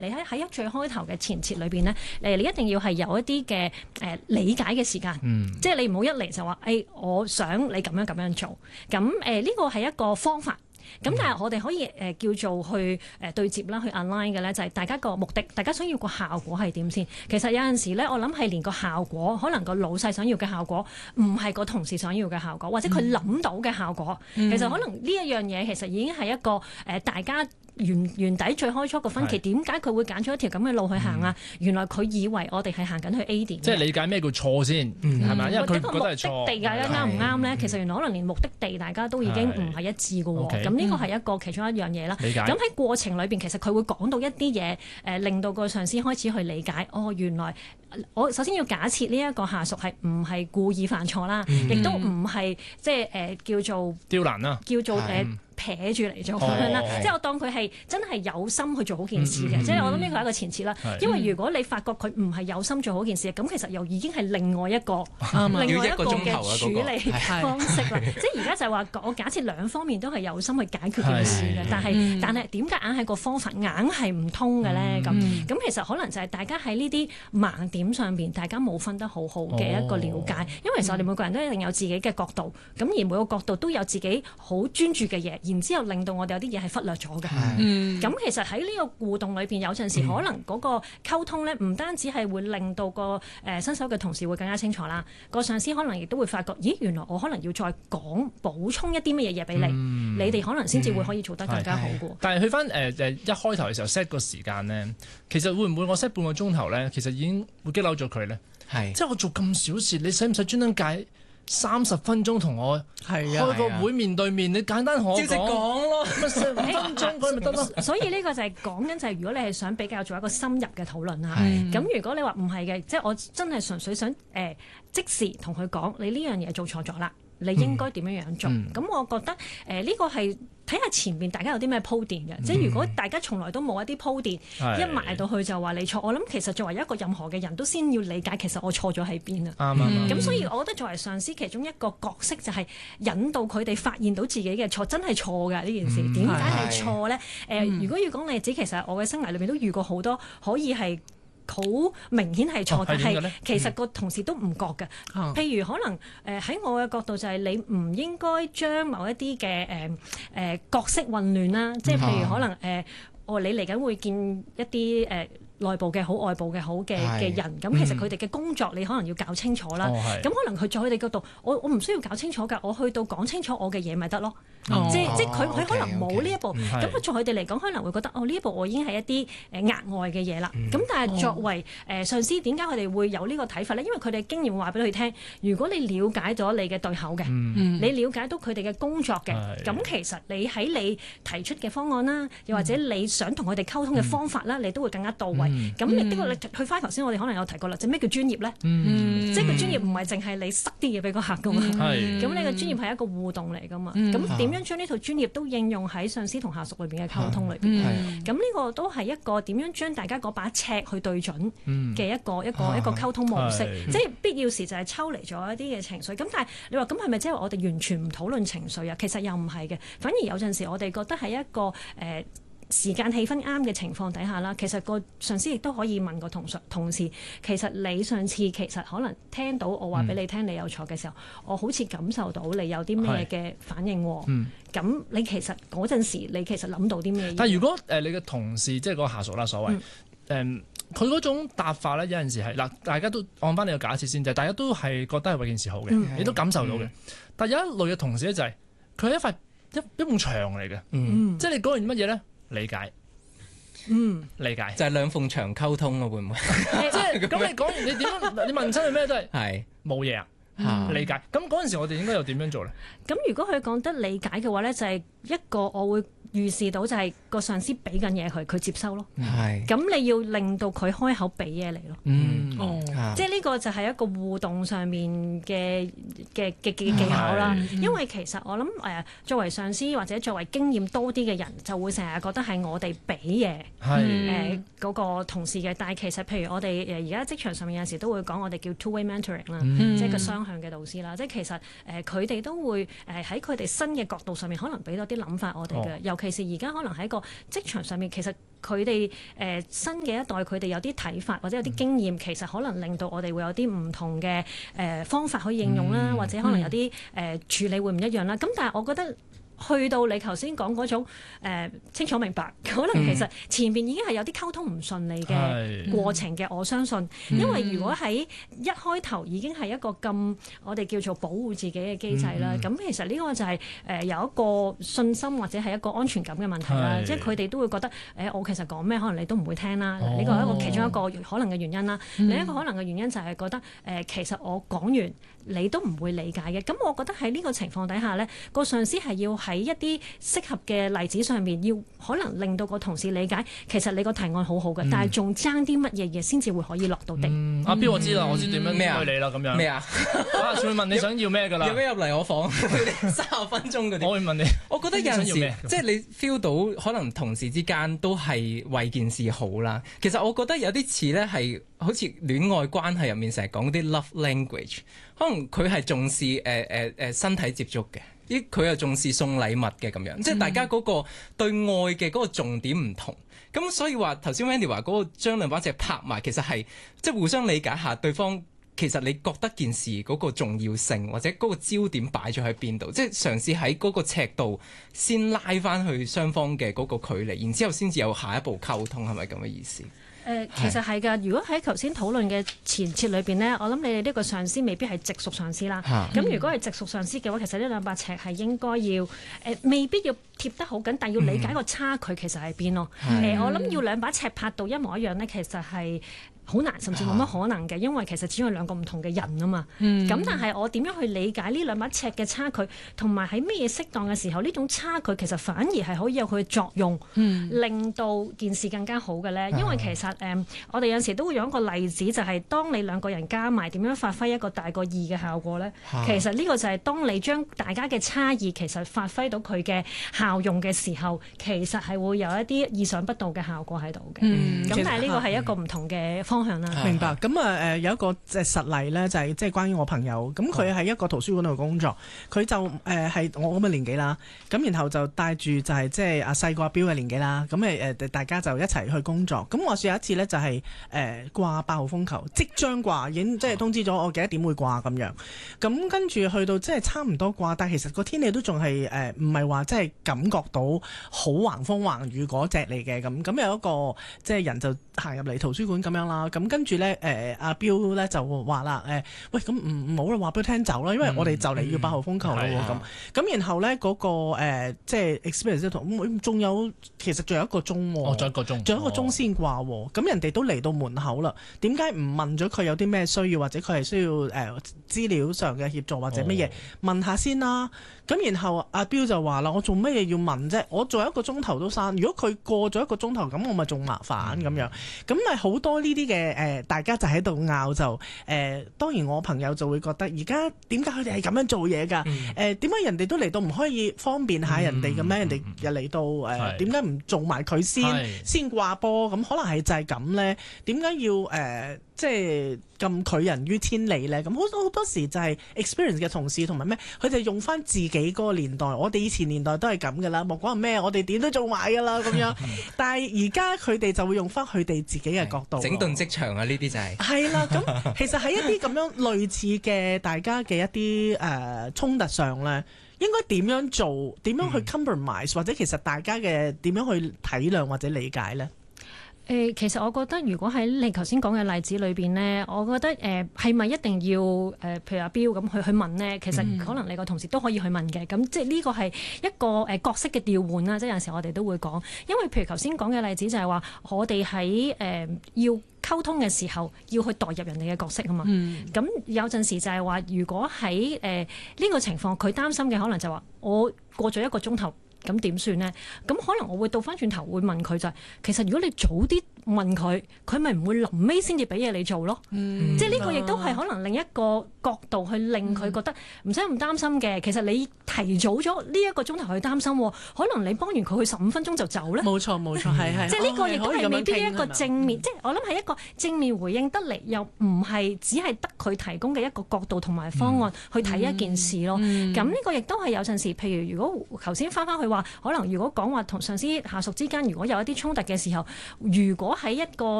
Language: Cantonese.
你喺一最開頭嘅前設裏邊咧，你一定要係有一啲嘅理解嘅時間，即係你唔好一嚟就話我想你咁樣做，咁呢個係一個方法。咁但係我哋可以叫做去對接啦，去 align 嘅咧，就係大家個目的，大家想要個效果係點先？其實有陣時咧，我諗係連個效果，可能個老細想要嘅效果，唔係個同事想要嘅效果，或者佢諗到嘅效果。其實可能呢一樣嘢其實已經係一個大家原底最開初個分歧，點解佢會揀咗一條咁嘅路去行啊？原來佢以為我哋係行緊去 A 點， 即係理解咩叫錯先，係咪？因為佢覺得係錯。 目的地啱唔啱咧？其實原來可能連目的地大家都已經唔係一致嘅喎。咁呢個係一個其中一樣嘢啦。咁喺過程裏邊，其實佢會講到一啲嘢，令到個上司開始去理解。原來我首先要假設呢一個下屬係唔係故意犯錯啦，亦都唔係即係叫做刁難啦， 叫做撇住嚟做咁樣啦，即係我當佢係真係有心去做好件事嘅，即係我諗呢個係一個前設啦。因為如果你發覺佢唔係有心做好件事，咁其實又已經係另外一個嘅處理方式啦。即係而家就係話我假設兩方面都係有心去解決件事嘅，但係點解硬係個方法硬係唔通嘅咧？咁其實可能就係大家喺呢啲盲點上邊，大家冇分得好好嘅一個了解。因為其實我哋每個人都一定有自己嘅角度，咁而每個角度都有自己好專注嘅嘢。然之後令到我哋有啲嘢係忽略咗嘅。咁其實喺呢個互動裏邊，有陣時可能嗰個溝通咧，唔單止係會令到個新手嘅同事會更加清楚啦。個上司可能亦都會發覺，咦，原來我可能要再補充一啲乜嘢嘢俾你，你哋可能先至會可以做得更加好嘅。 但係去翻一開頭嘅時候 set 個時間咧，其實會唔會我 set 半個鐘頭咧，其實已經會激嬲咗佢咧？即係我做咁小事，你使唔使專登計30分鐘同我開個會面對面？你簡單同我講咯，5分鐘嗰咪得咯。 所以呢個就係講緊就係如果你係想比較做一個深入嘅討論啊，咁如果你話唔係嘅，即係我真係純粹想即時同佢講，你呢樣嘢做錯咗啦，你應該點樣做？咁我覺得呢個係睇下前面大家有啲咩鋪墊嘅，即係如果大家從來都冇一啲鋪墊，一埋到去就話你錯，我諗其實作為一個任何嘅人都先要理解其實我錯咗喺邊啊。咁所以我覺得作為上司其中一個角色就係引導佢哋發現到自己嘅錯，真係錯㗎呢件事。點解係錯咧？如果要講例子，其實我嘅生涯裏面都遇過好多可以係好明顯係錯，但係其實個同事都唔覺嘅。譬如可能喺我嘅角度就係你唔應該將某一啲嘅角色混亂啦，即係譬如可能你嚟緊會見一啲內部嘅好、外部嘅好嘅人，咁其實佢哋嘅工作你可能要搞清楚啦。咁可能佢在佢哋嗰度，我唔需要搞清楚㗎，我去到講清楚我嘅嘢咪得咯。即係佢可能冇呢一步，咁佢在佢哋嚟講可能會覺得呢一步我已經係一啲額外嘅嘢啦。咁但係作為上司，點解佢哋會有呢個睇法咧？因為佢哋經驗話俾佢聽，如果你了解咗你嘅對口嘅，你了解到佢哋嘅工作嘅，咁其實你喺你提出嘅方案啦，又或者你想同佢哋溝通嘅方法啦，你都會更加到位。咁呢個去翻頭先，我哋可能有提過啦，就咩叫專業咧？即係個專業唔係淨係你塞啲嘢俾個客噶嘛。咁你個專業係一個互動嚟噶嘛。咁點樣將呢套專業都應用喺上司同下屬裏邊嘅溝通裏邊？咁呢個都係一個點樣將大家嗰把尺去對準嘅一個溝通模式。即係必要時就係抽離咗一啲嘅情緒。咁但係你話咁係咪即係我哋完全唔討論情緒啊？其實又唔係嘅，反而有陣時我哋覺得係一個時間氣氛啱嘅情況底下啦，其實個上司亦都可以問個同事，其實你上次其實可能聽到我話俾你聽你有錯嘅時候，我好似感受到你有啲咩嘅反應喎。咁你其實嗰陣時你其實諗到啲咩？ 但係如果你嘅同事即係嗰個下屬啦，所謂佢嗰種答法咧，有陣時係嗱，大家都按翻你個假設先，就係大家都係覺得係為件事好嘅，你都感受到嘅。但係有一類嘅同事咧，就係佢係一埲牆嚟嘅，即係你講完乜嘢咧？理解，理解就係兩埲牆溝通啊，會唔會？ 即係咁你講完，你點樣？你問親佢咩都係冇嘢啊，理解。咁嗰陣時我哋應該又點樣做咧？ 咁如果佢講得理解嘅話咧，就係一個我會預示到就係個上司俾緊嘢佢接收咯。咁你要令到佢開口俾嘢嚟咯。即係呢個就係一個互動上面嘅技巧啦。因為其實我諗作為上司或者作為經驗多啲嘅人，就會成日覺得係我哋俾嘢嗰個同事嘅。但係其實譬如我哋而家職場上面有陣時都會講我哋叫 two-way mentoring 啦，即係個雙雙向嘅導師啦，即係其實佢哋都會喺佢哋新嘅角度上面，可能俾多啲諗法我哋嘅，尤其是而家可能喺個職場上面，其實佢哋新嘅一代佢哋有啲睇法或者有啲經驗，其實可能令到我哋會有啲唔同嘅方法可以應用啦，或者可能有啲處理會唔一樣啦。咁但係我覺得，去到你頭先講嗰種清楚明白，可能其實前面已經係有啲溝通唔順利嘅過程嘅，我相信。因為如果喺一開頭已經係一個咁我哋叫做保護自己嘅機制啦，咁其實呢個就係有一個信心或者係一個安全感嘅問題啦。即係佢哋都會覺得我其實講咩可能你都唔會聽啦。呢個係一個其中一個可能嘅原因啦。另一個可能嘅原因就係覺得其實我講完你都唔會理解嘅。咁我覺得喺呢個情況底下呢，個上司係要喺一啲適合嘅例子上面，要可能令到個同事理解，其實你個提案好好嘅，但係仲爭啲乜嘢嘢先至會可以落到地。 阿標我知啦，我知點樣對你啦，咁樣咩啊？ 仲會問你想要咩㗎啦？ 有咩入嚟我房30分鐘嗰啲？我會問你。 我覺得有陣時即係你 feel 到可能同事之間都係為件事好啦。其實我覺得有啲似咧係好似戀愛關係入面成日講啲 love language， 可能佢係重視身體接觸嘅。佢又重視送禮物嘅咁樣，即係大家嗰個對愛嘅嗰個重點唔同，咁所以話頭先 Wendy 話嗰個將兩把尺拍埋，其實係即係互相理解下對方，其實你覺得件事嗰個重要性或者嗰個焦點擺咗喺邊度，即係嘗試喺嗰個尺度先拉翻去雙方嘅嗰個距離，然之後先至有下一步溝通，係咪咁嘅意思？ 其實係㗎。如果喺頭先討論嘅前設裏邊呢，我諗你哋呢個上司未必係直屬上司啦。咁如果係直屬上司嘅話，其實呢兩把尺係應該要未必要貼得好緊，但係要理解個差距其實喺邊咯。我諗要兩把尺拍到一模一樣呢，其實係好難，甚至冇乜可能嘅，因為其實始終係兩個唔同嘅人啊嘛。咁但係我點樣去理解呢兩把尺嘅差距，同埋喺咩嘢適當嘅時候，呢種差距其實反而係可以有佢嘅作用，令到件事更加好嘅咧。因為其實我哋有陣時都會用一個例子，就係當你兩個人加埋點樣發揮一個大過二嘅效果咧。其實呢個就係當你將大家嘅差異其實發揮到佢嘅效用嘅時候，其實係會有一啲意想不到嘅效果喺度嘅。咁但係呢個係一個唔同嘅方向啦。 明白。咁有一個即係實例咧，就係即係關於我朋友。咁佢喺一個圖書館度工作，佢就係我咁嘅年紀啦。咁然後就帶住就係即係細個阿標嘅年紀啦。咁大家就一齊去工作。咁話說有一次咧，就係掛8號風球，即將掛，已經即係通知咗我幾多點會掛咁樣。咁跟住去到即係差唔多掛，但係其實個天氣都仲係唔係話即係感覺到好橫風橫雨嗰隻嚟嘅咁。咁有一個即係人就行入嚟圖書館咁樣啦。咁跟住咧阿標咧就話啦喂，咁唔好啦，話俾佢聽走啦，因為我哋就嚟要8號風球啦喎咁。咁然後咧嗰個即係 experience 同仲有其實仲有一個鐘喎。 仲有一個鐘， 仲有一個鐘先掛喎。咁人哋都嚟到門口啦，點解唔問咗佢有啲咩需要，或者佢係需要資料上嘅協助或者乜嘢問下先啦？咁然後阿標就話啦，我做乜嘢要問啫？我做一個鐘頭都刪，如果佢過咗一個鐘頭，咁我咪仲麻煩咁樣。咁咪好多呢啲嘅大家就喺度拗就當然我朋友就會覺得而家點解佢哋係咁樣做嘢㗎？點解人哋都嚟到唔可以方便下人哋嘅咩？人哋又嚟到點解唔做埋佢先掛波？咁可能係就係咁咧？點解要即係咁拒人於千里咧？咁好多時就係 experience 嘅同事同埋咩，佢哋用翻自己嗰個年代，我哋以前年代都係咁㗎啦，莫講係咩，我哋點都做埋㗎啦咁樣。但係而家佢哋就會用翻佢哋自己嘅角度， 整頓職場啊！呢啲就係啦。咁其實喺一啲咁樣類似嘅大家嘅一啲衝突上咧，應該點樣做？點樣去 compromise？或者其實大家嘅點樣去體諒或者理解咧？ 其實我覺得，如果喺你頭先講嘅例子裏邊呢，我覺得係咪一定要譬如阿標咁去問呢？其實可能你個同事都可以去問嘅。咁即係呢個係一個角色嘅調換啦。即係有陣時我哋都會講，因為譬如頭先講嘅例子就係話，我哋喺要溝通嘅時候要去代入人哋嘅角色啊嘛。咁有陣時就係話，如果喺呢個情況，佢擔心嘅可能就係話，我過咗1個鐘頭。咁點算呢？咁可能我會倒翻轉頭會問佢就係，其實如果你早啲問佢，佢咪唔會臨尾先至俾嘢你做咯。即係呢個亦都係可能另一個角度去令佢覺得唔使咁擔心嘅。其實你提早咗呢一個鐘頭去擔心，可能你幫完佢去15分鐘就走咧。 冇錯，係。 即係呢個亦都係未必一個正面，即係我諗係一個正面回應得嚟，又唔係只係得佢提供嘅一個角度同埋方案去睇一件事咯。咁呢個亦都係有陣時，譬如如果頭先翻去話，可能如果講話同上司下屬之間如果有一啲衝突嘅時候，如果喺一個